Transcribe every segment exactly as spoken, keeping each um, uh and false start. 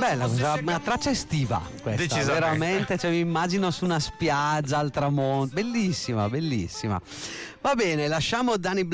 Bella, una, una traccia estiva questa, veramente, cioè, mi immagino su una spiaggia al tramonto, bellissima, bellissima. Va bene, lasciamo Danny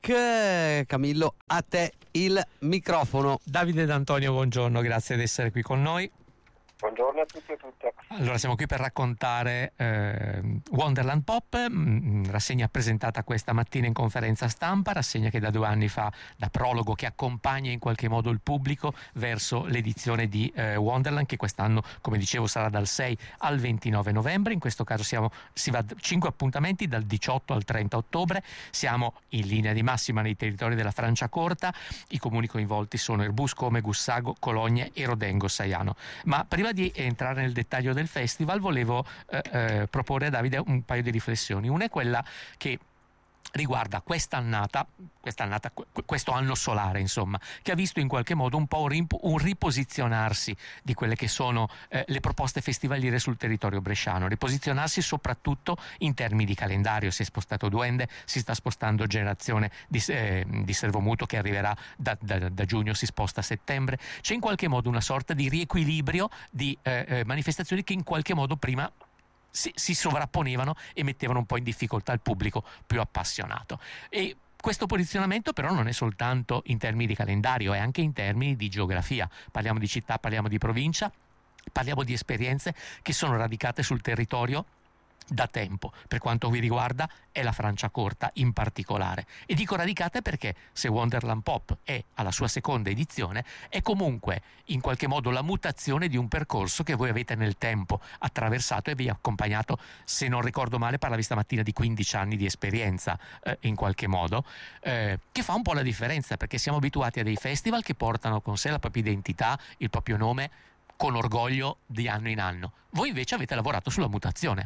Black. Camillo, a te il microfono. Davide D'Antonio, buongiorno, grazie di essere qui con noi. Buongiorno a tutti e tutte. Allora, siamo qui per raccontare eh, Wonderland Pop, mh, rassegna presentata questa mattina in conferenza stampa, rassegna che da due anni fa da prologo, che accompagna in qualche modo il pubblico verso l'edizione di eh, Wonderland, che quest'anno, come dicevo, sarà dal sei al ventinove novembre. In questo caso siamo, si va cinque appuntamenti dal diciotto al trenta ottobre. Siamo in linea di massima nei territori della Franciacorta. I comuni coinvolti sono Erbus, Come, Gussago, Cologne e Rodengo Saiano. Ma prima di entrare nel dettaglio del festival volevo eh, eh, proporre a Davide un paio di riflessioni. Una è quella che riguarda quest'annata, quest'annata, questo anno solare, insomma, che ha visto in qualche modo un po' un riposizionarsi di quelle che sono eh, le proposte festivaliere sul territorio bresciano, riposizionarsi soprattutto in termini di calendario. Si è spostato Duende, si sta spostando Generazione di, eh, di Servomuto, che arriverà da, da, da giugno, si sposta a settembre. C'è in qualche modo una sorta di riequilibrio di eh, eh, manifestazioni che in qualche modo prima Si, si sovrapponevano e mettevano un po' in difficoltà il pubblico più appassionato. E questo posizionamento però non è soltanto in termini di calendario, è anche in termini di geografia. Parliamo di città, parliamo di provincia, parliamo di esperienze che sono radicate sul territorio da tempo. Per quanto vi riguarda è la Franciacorta in particolare, e dico radicate perché se Wonderland Pop è alla sua seconda edizione è comunque in qualche modo la mutazione di un percorso che voi avete nel tempo attraversato e vi ha accompagnato, se non ricordo male parlavi stamattina di quindici anni di esperienza eh, in qualche modo, eh, che fa un po' la differenza, perché siamo abituati a dei festival che portano con sé la propria identità, il proprio nome, con orgoglio di anno in anno. Voi invece avete lavorato sulla mutazione.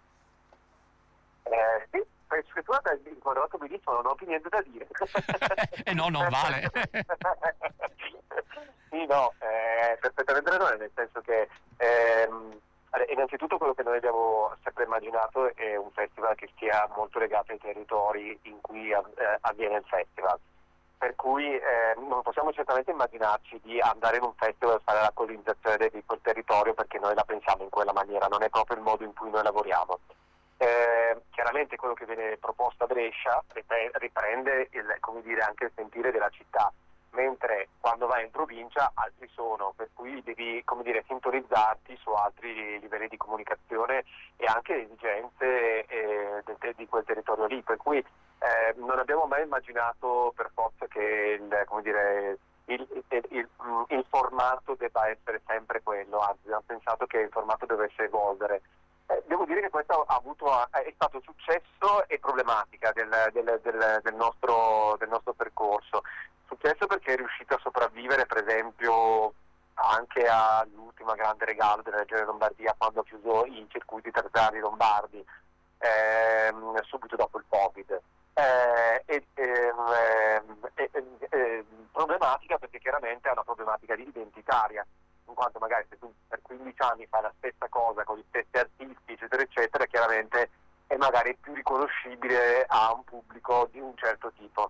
Eh, sì, penso che tu abbia inquadrato benissimo, non ho più niente da dire. E no, non vale. Sì, no, eh, perfettamente ragione, nel senso che ehm, innanzitutto quello che noi abbiamo sempre immaginato è un festival che sia molto legato ai territori in cui eh, avviene il festival. Per cui eh, non possiamo certamente immaginarci di andare in un festival e fare la colonizzazione di quel territorio, perché noi la pensiamo in quella maniera, non è proprio il modo in cui noi lavoriamo. Eh, chiaramente quello che viene proposto a Brescia riprende il, come dire, anche il sentire della città, mentre quando vai in provincia altri sono, per cui devi, come dire, sintonizzarti su altri livelli di comunicazione e anche le esigenze eh, de, di quel territorio lì, per cui eh, non abbiamo mai immaginato per forza che il, come dire, il, il, il, il formato debba essere sempre quello, anzi abbiamo pensato che il formato dovesse evolvere. Eh, devo dire che questo ha avuto, è stato successo e problematica del, del, del, del, nostro, del nostro percorso. Successo perché è riuscito a sopravvivere, per esempio, anche all'ultima grande regalo della Regione Lombardia, quando ha chiuso i circuiti terziari lombardi ehm, subito dopo il Covid. Eh, e, ehm, e, e, e, problematica perché chiaramente è una problematica identitaria, in quanto magari se tu per quindici anni fai la stessa cosa con gli stessi artisti eccetera eccetera, chiaramente è magari più riconoscibile a un pubblico di un certo tipo.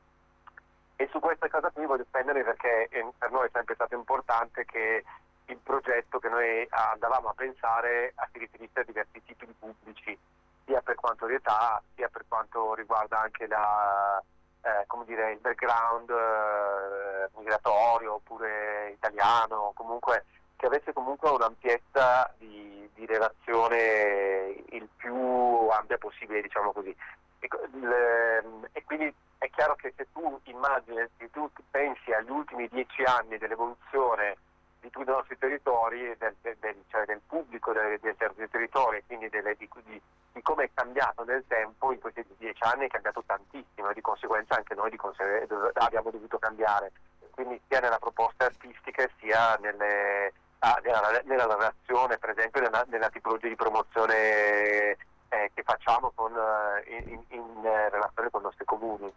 E su questa cosa qui voglio spendere perché per noi è sempre stato importante che il progetto che noi andavamo a pensare si riferisse a diversi tipi di pubblici, sia per quanto di età, sia per quanto riguarda anche la Eh, come dire, il background eh, migratorio oppure italiano, comunque che avesse comunque un'ampiezza di, di relazione il più ampia possibile, diciamo così. E, le, e quindi è chiaro che se tu immagini, se tu pensi agli ultimi dieci anni dell'evoluzione di tutti i nostri territori, del, del, del, cioè del pubblico dei, dei territori, quindi delle, di, di, di come è cambiato nel tempo, in questi dieci anni è cambiato tantissimo e di conseguenza anche noi di consegue, abbiamo dovuto cambiare, quindi sia nella proposta artistica sia nelle, ah, nella, nella narrazione, per esempio nella, nella tipologia di promozione eh, che facciamo con, in, in, in relazione con i nostri comuni.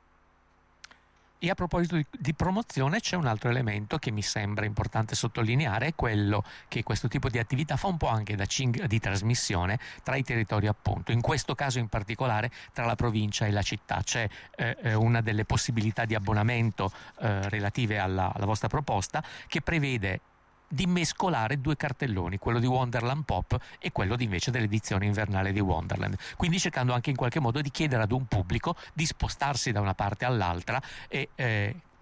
E a proposito di, di promozione c'è un altro elemento che mi sembra importante sottolineare, è quello che questo tipo di attività fa un po' anche da cing di trasmissione tra i territori, appunto, in questo caso in particolare tra la provincia e la città. C'è eh, una delle possibilità di abbonamento eh, relative alla, alla vostra proposta che prevede di mescolare due cartelloni, quello di Wonderland Pop e quello di invece dell'edizione invernale di Wonderland, quindi cercando anche in qualche modo di chiedere ad un pubblico di spostarsi da una parte all'altra e eh,